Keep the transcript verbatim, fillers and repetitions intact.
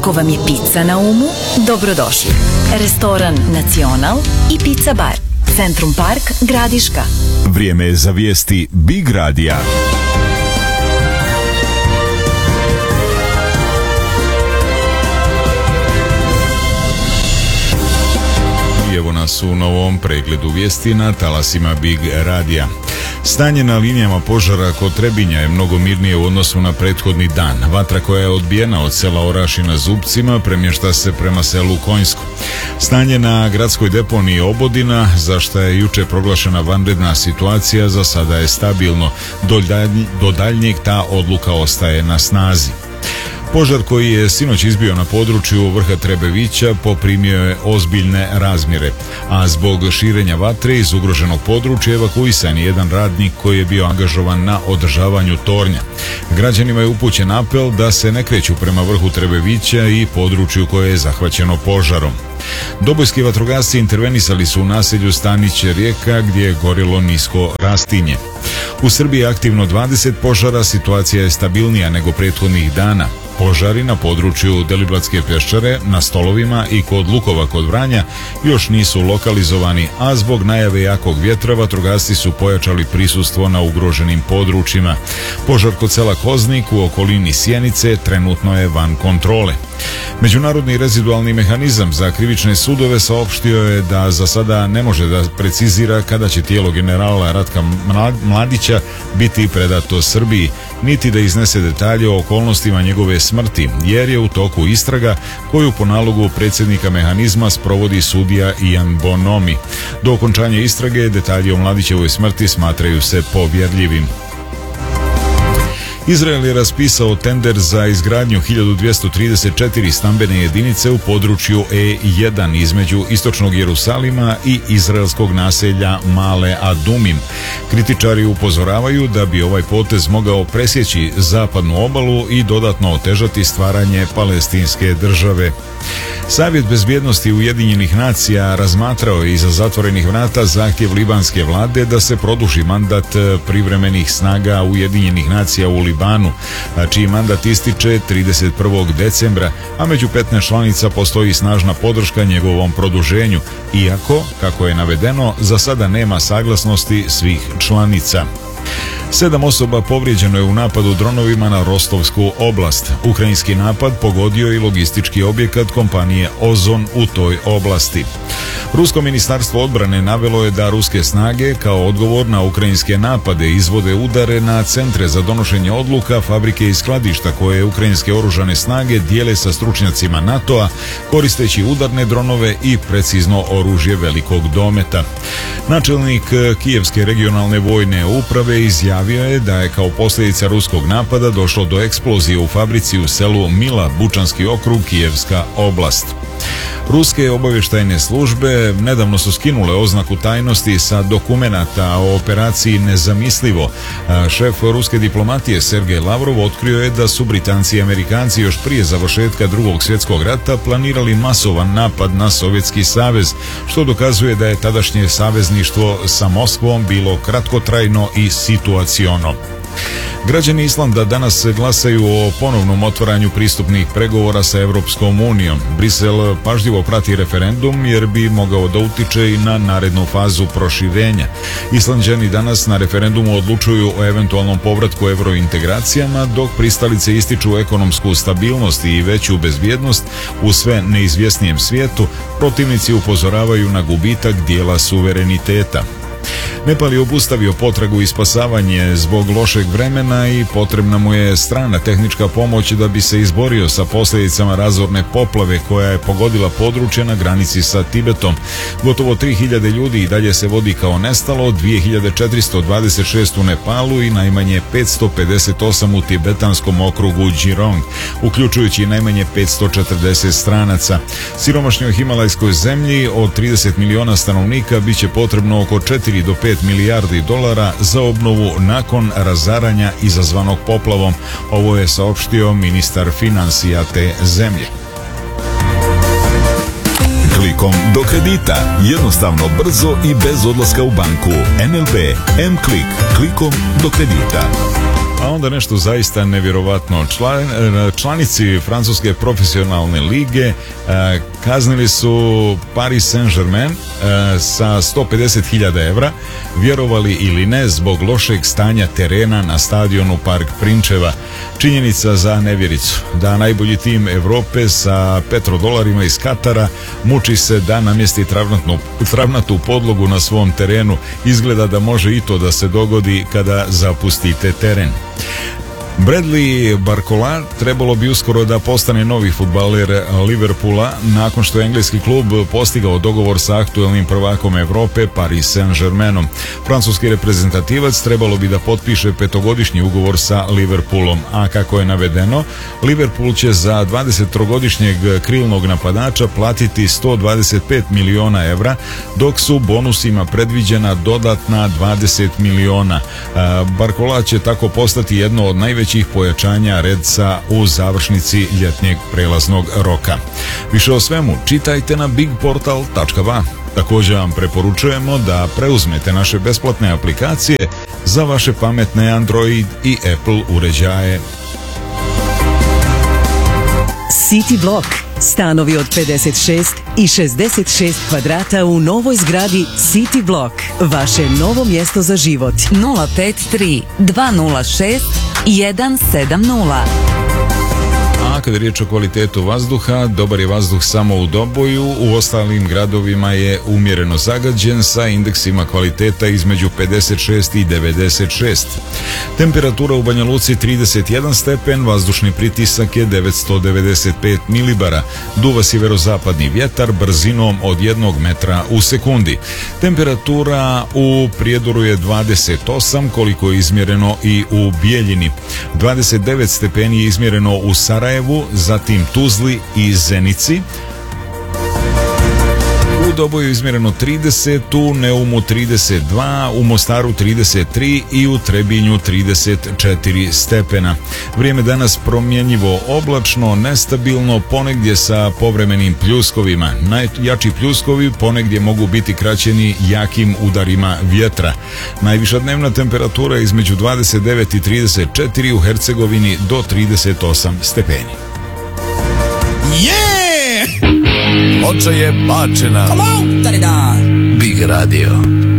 Ako vam je pizza na umu, dobrodošli. Restoran Nacional i Pizza Bar. Centrum Park, Gradiška. Vrijeme je za vijesti Big Radija. Evo nas u novom pregledu vijesti na talasima Big Radija. Stanje na linijama požara kod Trebinja je mnogo mirnije u odnosu na prethodni dan. Vatra koja je odbijena od sela Oraši na Zubcima premješta se prema selu Konjsko. Stanje na gradskoj deponiji Obodina, za što je juče proglašena vanredna situacija, za sada je stabilno. Do, dalj, do daljnjeg ta odluka ostaje na snazi. Požar koji je sinoć izbio na području vrha Trebevića poprimio je ozbiljne razmjere, a zbog širenja vatre iz ugroženog područja evakuisan je jedan radnik koji je bio angažovan na održavanju tornja. Građanima je upućen apel da se ne kreću prema vrhu Trebevića i području koje je zahvaćeno požarom. Dobojski vatrogasci intervenisali su u naselju Staniće Rijeka gdje je gorilo nisko rastinje. U Srbiji je aktivno dvadeset požara, situacija je stabilnija nego prethodnih dana. Požari na području Deliblatske peščare, na Stolovima i kod Lukova kod Vranja još nisu lokalizovani, a zbog najave jakog vjetra vatrogasci su pojačali prisustvo na ugroženim područjima. Požar kod sela Koznik u okolini Sjenice trenutno je van kontrole. Međunarodni rezidualni mehanizam za krivične sudove saopštio je da za sada ne može da precizira kada će tijelo generala Ratka Mladića biti predato Srbiji, niti da iznese detalje o okolnostima njegove smrti, jer je u toku istraga koju po nalogu predsjednika mehanizma sprovodi sudija Ian Bonomi. Do okončanja istrage detalji o Mladićevoj smrti smatraju se povjerljivim. Izrael je raspisao tender za izgradnju hiljadu dvjesto trideset četiri stambene jedinice u području E jedan između istočnog Jerusalima i izraelskog naselja Male Adumim. Kritičari upozoravaju da bi ovaj potez mogao presjeći zapadnu obalu i dodatno otežati stvaranje palestinske države. Savjet bezbjednosti Ujedinjenih nacija razmatrao je iza zatvorenih vrata zahtjev libanske vlade da se produži mandat privremenih snaga Ujedinjenih nacija u Libanu, čiji mandat ističe trideset prvog decembra, a među petnaest članica postoji snažna podrška njegovom produženju, iako, kako je navedeno, za sada nema saglasnosti svih članica. Sedam osoba povrijeđeno je u napadu dronovima na Rostovsku oblast. Ukrajinski napad pogodio je i logistički objekat kompanije Ozon u toj oblasti. Rusko ministarstvo odbrane navelo je da ruske snage kao odgovor na ukrajinske napade izvode udare na centre za donošenje odluka, fabrike i skladišta koje ukrajinske oružane snage dijele sa stručnjacima NATO-a koristeći udarne dronove i precizno oružje velikog dometa. Načelnik Kijevske regionalne vojne uprave izjavio je da je kao posljedica ruskog napada došlo do eksplozije u fabrici u selu Mila, Bučanski okrug, Kijevska oblast. Ruske obavještajne službe nedavno su skinule oznaku tajnosti sa dokumenata o operaciji Nezamislivo. Šef ruske diplomatije Sergej Lavrov otkrio je da su Britanci i Amerikanci još prije završetka drugog svjetskog rata planirali masovan napad na Sovjetski savez, što dokazuje da je tadašnje savezništvo sa Moskvom bilo kratkotrajno i situaciono. Građani Islanda danas glasaju o ponovnom otvaranju pristupnih pregovora sa Europskom unijom. Brisel pažljivo prati referendum jer bi mogao da utiče i na narednu fazu proširenja. Islanđani danas na referendumu odlučuju o eventualnom povratku eurointegracijama, dok pristalice ističu ekonomsku stabilnost i veću bezbjednost u sve neizvjesnijem svijetu. Protivnici upozoravaju na gubitak dijela suvereniteta. Nepal je obustavio potragu i spasavanje zbog lošeg vremena i potrebna mu je strana tehnička pomoć da bi se izborio sa posljedicama razorne poplave koja je pogodila područje na granici sa Tibetom. Gotovo tri hiljade ljudi i dalje se vodi kao nestalo, dvije hiljade četiristo dvadeset šest u Nepalu i najmanje petsto pedeset osam u tibetanskom okrugu Džirong, uključujući najmanje petsto četrdeset stranaca. Siromašnjoj himalajskoj zemlji od trideset miliona stanovnika bit će potrebno oko četiri do pet milijardi dolara za obnovu nakon razaranja izazvanog poplavom. Ovo je saopštio ministar financija te zemlje. Klikom do kredita. Jednostavno, brzo i bez odlaska u banku. N L B M-Klik. Klikom do kredita. A onda nešto zaista nevjerovatno. Član, članici francuske profesionalne lige kaznili su Paris Saint-Germain sa sto pedeset hiljada evra, vjerovali ili ne, zbog lošeg stanja terena na stadionu Park Prinčeva. Činjenica za nevjericu da najbolji tim Evrope sa petrodolarima iz Katara muči se da namjesti travnatnu, travnatu podlogu na svom terenu. Izgleda da može i to da se dogodi kada zapustite teren. Bradley Barcola trebalo bi uskoro da postane novi fudbaler Liverpoola nakon što je engleski klub postigao dogovor sa aktuelnim prvakom Evrope Paris Saint-Germainom. Francuski reprezentativac trebalo bi da potpiše petogodišnji ugovor sa Liverpoolom, a kako je navedeno, Liverpool će za dvadesettrogodišnjeg krilnog napadača platiti sto dvadeset pet miliona evra, dok su bonusima predviđena dodatna dvadeset miliona. Barcola će tako postati jedno od najvećih pojačanja Redsa u završnici ljetnjeg prelaznog roka. Više o svemu čitajte na big portal tačka ba. Također vam preporučujemo da preuzmete naše besplatne aplikacije za vaše pametne Android i Apple uređaje. City Block. Stanovi od pedeset šest i šezdeset šest kvadrata u novoj zgradi City Block. Vaše novo mjesto za život. nula pet tri dva nula šest jedan sedam nula. A kada je riječ o kvalitetu vazduha, dobar je vazduh samo u Doboju, u ostalim gradovima je umjereno zagađen sa indeksima kvaliteta između pedeset šest i devedeset šest. Temperatura u Banja Luci trideset jedan stepen, vazdušni pritisak je devetsto devedeset pet milibara, duva sjeverozapadni vjetar brzinom od jednog metra u sekundi. Temperatura u Prijedoru je dvadeset osam, koliko je izmjereno i u Bijeljini. dvadeset devet stepeni je izmjereno u Sarajevu, zatim Tuzli i Zenici. U Doboju je izmjereno trideset, u Neumu trideset dva, u Mostaru trideset tri i u Trebinju trideset četiri stepena. Vrijeme danas promjenjivo oblačno, nestabilno, ponegdje sa povremenim pljuskovima. Najjači pljuskovi ponegdje mogu biti kraćeni jakim udarima vjetra. Najviša dnevna temperatura je između dvadeset devet i trideset četiri, u Hercegovini do trideset osam stepeni. Yeah! Oča je bačena. Big Radio.